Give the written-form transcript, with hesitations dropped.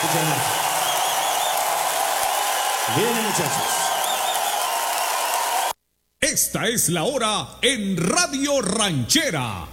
Muchas gracias. Bien, muchachos. Esta es la hora en Radio Ranchera.